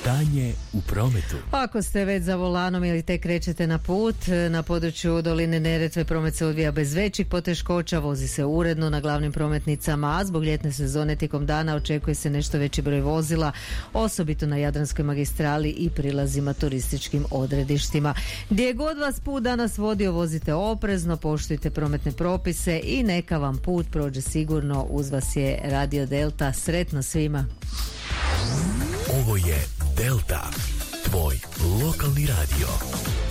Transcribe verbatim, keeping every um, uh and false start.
Stanje u prometu. Ako ste već za volanom ili tek krećete na put, na području doline Neretve promet se odvija bez većih poteškoća, vozi se uredno na glavnim prometnicama, a zbog ljetne sezone tijekom dana očekuje se nešto veći broj vozila, osobito na Jadranskoj magistrali i prilazima turističkim odredištima. Gdje god vas put danas vodio, vozite oprezno, poštujte prometne propise i neka vam put prođe sigurno. Uz vas je Radio Delta. Sretno svima. Ovo je Delta, tvoj lokalni radio.